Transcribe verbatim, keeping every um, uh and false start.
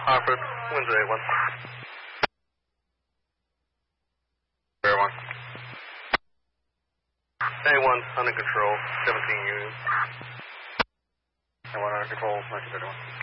Hartford, winds at A one. A one. A one, under control, seventeen units. A one under control, nineteen thirty-one.